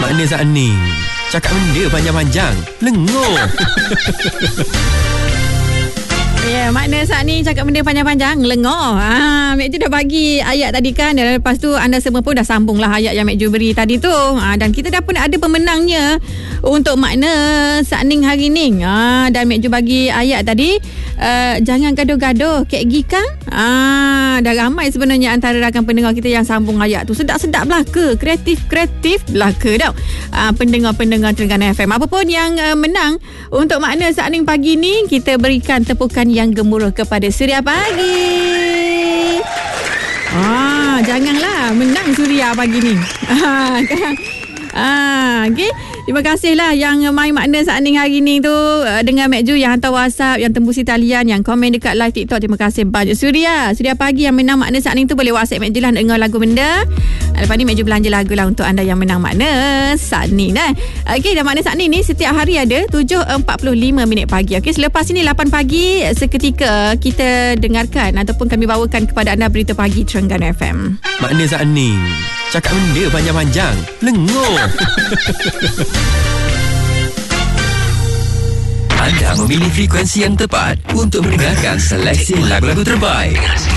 Makna Zak Ni cakap benda panjang-panjang, lengur. Ya, makna saat ni cakap benda panjang-panjang, lengur. Mek Ju dah bagi ayat tadi kan. Dan lepas tu anda semua pun dah sambung lah ayat yang Mek Ju beri tadi tu. Dan kita dah pun ada pemenangnya untuk makna saat ni hari ni. Dan Mek Ju bagi ayat tadi. Jangan gaduh-gaduh, Kek Gika. Dah ramai sebenarnya antara rakan pendengar kita yang sambung ayat tu. Sedap-sedap belaka, kreatif belaka tau. Pendengar-pendengar Terengganu FM. Apa pun yang menang untuk makna saat ni pagi ni, kita berikan tepukan yang gemuruh kepada Suria Pagi. Janganlah menang Suria pagi ni. Okay. Terima kasihlah yang main makna saat ni hari ni tu dengan Mek Ju, yang hantar WhatsApp, yang tembus talian, yang komen dekat live TikTok. Terima kasih banyak. Suria Pagi yang menang makna saat ni tu boleh WhatsApp Mek Ju lah, dengar lagu benda. Lepas ni Mek Ju belanja lagu lah untuk anda yang menang makna saat ni. Okay, dan makna saat ni setiap hari ada 7.45 pagi. Okay, selepas ini 8 pagi seketika kita dengarkan ataupun kami bawakan kepada anda berita pagi Terengganu FM. Makna Zak Ni cakap benda panjang-panjang, lengur. Anda memilih frekuensi yang tepat untuk mendengarkan seleksi lagu-lagu terbaik.